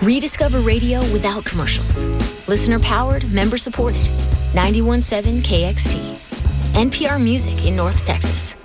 Rediscover radio without commercials. Listener-powered, member-supported. 91.7 KXT. NPR Music in North Texas.